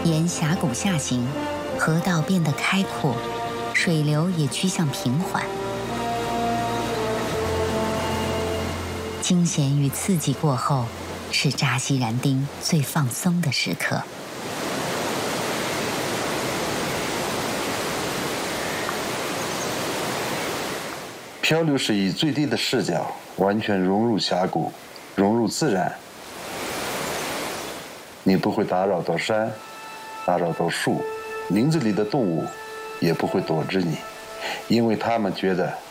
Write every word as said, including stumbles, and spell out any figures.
沿峡谷下行，河道变得开阔，水流也趋向平缓。惊险与刺激过后，是扎西然丁最放松的时刻。 漂流是以最低的视角，完全融入峡谷，融入自然。你不会打扰到山，打扰到树，林子里的动物也不会躲着你，因为它们觉得